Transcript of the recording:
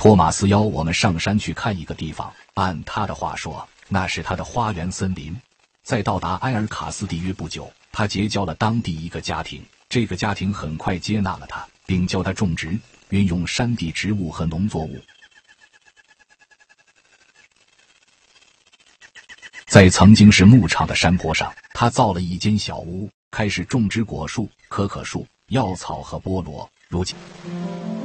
托马斯邀我们上山去看一个地方，按他的话说，那是他的花园森林。在到达埃尔卡斯地约不久，他结交了当地一个家庭，这个家庭很快接纳了他，并教他种植、运用山地植物和农作物。在曾经是牧场的山坡上，他造了一间小屋，开始种植果树、可可树、药草和菠萝。如今